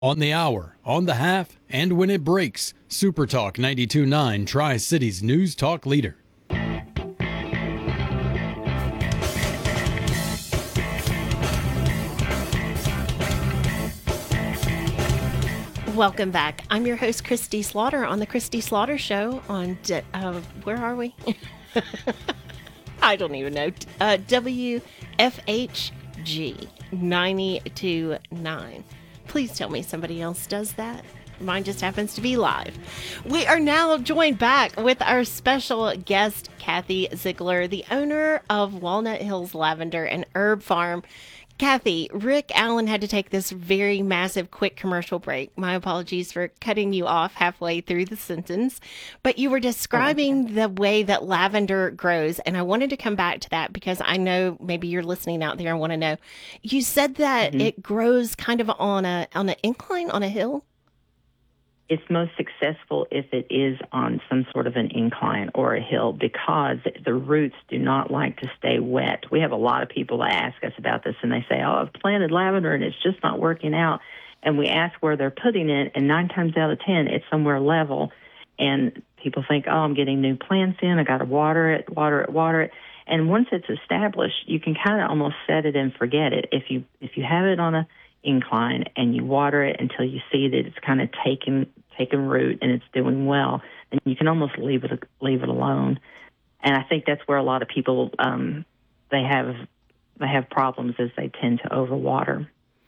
On the hour, on the half, and when it breaks. Super Talk 92.9, Tri-Cities News Talk leader. Welcome back. I'm your host, Christy Slaughter, on the Christy Slaughter Show on, where are we? I don't even know. WFHG 92.9. Please tell me somebody else does that. Mine just happens to be live. We are now joined back with our special guest, Kathy Ziegler, the owner of Walnut Hills Lavender and Herb Farm. Kathy, Rick Allen had to take this very massive quick commercial break. My apologies for cutting you off halfway through the sentence, but you were describing the way that lavender grows, and I wanted to come back to that because I know maybe you're listening out there and want to know. You said that it grows kind of on an incline, on a hill? It's most successful if it is on some sort of an incline or a hill because the roots do not like to stay wet. We have a lot of people that ask us about this, and they say, oh, I've planted lavender and it's just not working out. And we ask where they're putting it, and 9 times out of 10, it's somewhere level. And people think, oh, I'm getting new plants in. I got to water it. And once it's established, you can kind of almost set it and forget it. If you have it on a incline and you water it until you see that it's kind of taking root and it's doing well, then you can almost leave it alone. And I think that's where a lot of people they have problems, is they tend to overwater.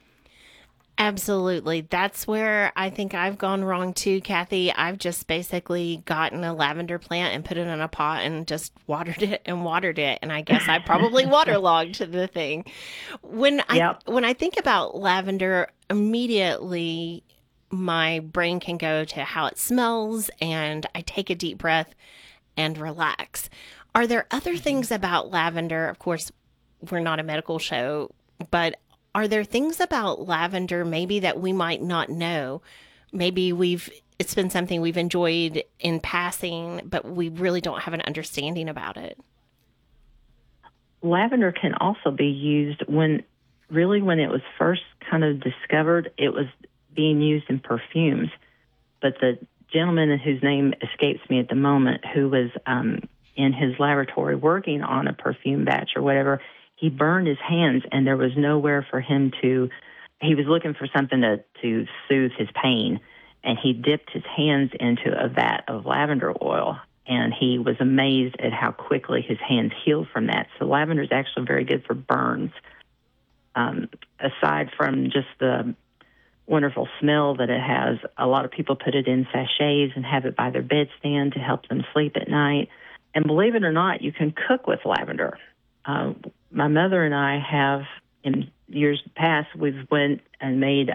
Absolutely. That's where I think I've gone wrong too, Kathy. I've just basically gotten a lavender plant and put it in a pot and just watered it. And I guess I probably waterlogged the thing. When I think about lavender, immediately my brain can go to how it smells, and I take a deep breath and relax. Are there other things about lavender? Of course, we're not a medical show, but are there things about lavender maybe that we might not know? Maybe it's been something we've enjoyed in passing, but we really don't have an understanding about it. Lavender can also be used when it was first kind of discovered, it was being used in perfumes. But the gentleman whose name escapes me at the moment, who was in his laboratory working on a perfume batch or whatever, he burned his hands, and there was nowhere for him to. He was looking for something to soothe his pain, and he dipped his hands into a vat of lavender oil, and he was amazed at how quickly his hands healed from that. So lavender is actually very good for burns. Aside from just the wonderful smell that it has, a lot of people put it in sachets and have it by their bedstand to help them sleep at night. And believe it or not, you can cook with lavender. My mother and I have, in years past, we've went and made,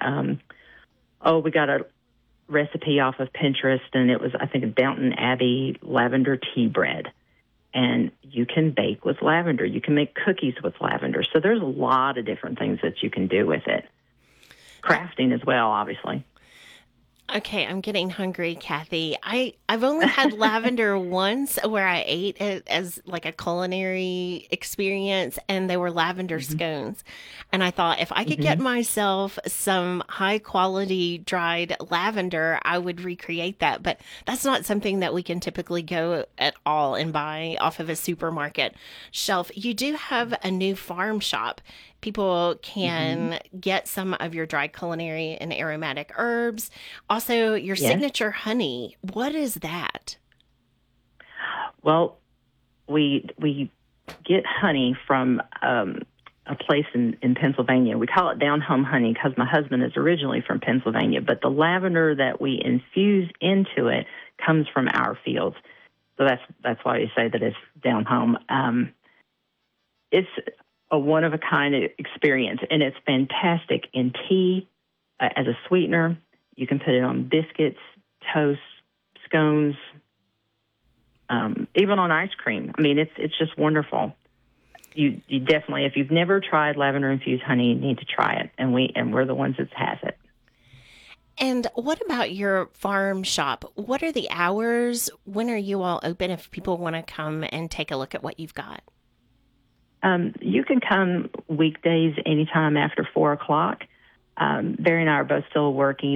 we got a recipe off of Pinterest, and it was, I think, a Downton Abbey lavender tea bread. And you can bake with lavender. You can make cookies with lavender. So there's a lot of different things that you can do with it. Crafting as well, obviously. Okay, I'm getting hungry, Kathy. I've only had lavender once, where I ate it as like a culinary experience, and they were lavender scones. And I thought if I could get myself some high quality dried lavender, I would recreate that. But that's not something that we can typically go at all and buy off of a supermarket shelf. You do have a new farm shop. People can get some of your dry culinary and aromatic herbs. Also, your signature honey. What is that? Well, we get honey from a place in Pennsylvania. We call it Down Home Honey because my husband is originally from Pennsylvania, but the lavender that we infuse into it comes from our fields. So that's why you say that it's down home. It's a one-of-a-kind experience, and it's fantastic in tea as a sweetener. You can put it on biscuits, toast, scones, even on ice cream. I mean, it's just wonderful. You definitely, if you've never tried lavender-infused honey, you need to try it, and we're the ones that has it. And what about your farm shop? What are the hours? When are you all open if people want to come and take a look at what you've got? You can come weekdays anytime after 4 o'clock. Barry and I are both still working.